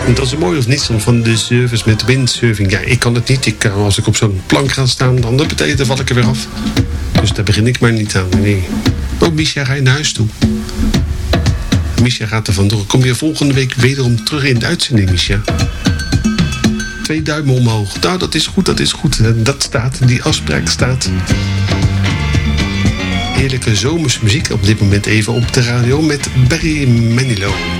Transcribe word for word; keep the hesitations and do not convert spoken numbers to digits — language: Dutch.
En dat is een mooi of niet van de service met windsurfing. Ja, ik kan het niet. Ik, als ik op zo'n plank ga staan, dan betekent dan val ik er weer af. Dus daar begin ik maar niet aan. Nee. Oh, Misha, ga je naar huis toe? Misha gaat er vandoor. Kom je volgende week wederom terug in de uitzending, Misha? Twee duimen omhoog. Nou, dat is goed, dat is goed. Dat staat, die afspraak staat. Heerlijke zomerse muziek op dit moment even op de radio met Barry Manilow.